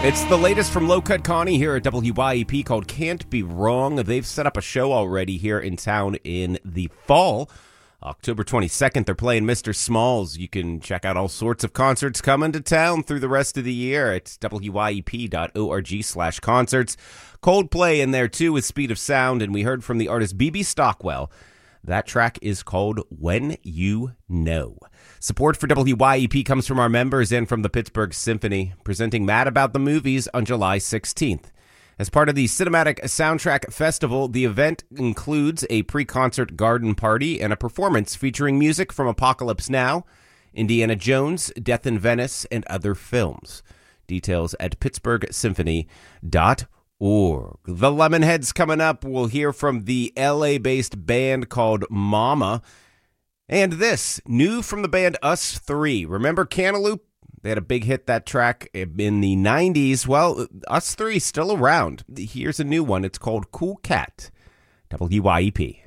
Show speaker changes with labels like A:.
A: It's the latest from Low Cut Connie here at WYEP called Can't Be Wrong. They've set up a show already here in town in the fall. October 22nd, they're playing Mr. Smalls. You can check out all sorts of concerts coming to town through the rest of the year at wyep.org/concerts. Coldplay in there, too, with Speed of Sound, and we heard from the artist B.B. Stockwell. That track is called When You Know. Support for WYEP comes from our members and from the Pittsburgh Symphony, presenting Mad About the Movies on July 16th. As part of the Cinematic Soundtrack Festival, the event includes a pre-concert garden party and a performance featuring music from Apocalypse Now, Indiana Jones, Death in Venice, and other films. Details at pittsburghsymphony.org. The Lemonheads coming up. We'll hear from the LA-based band called Mama. And this, new from the band Us 3. Remember Cantaloupe? They had a big hit, that track, in the 90s. Well, Us 3 still around. Here's a new one. It's called Cool Cat. WYEP.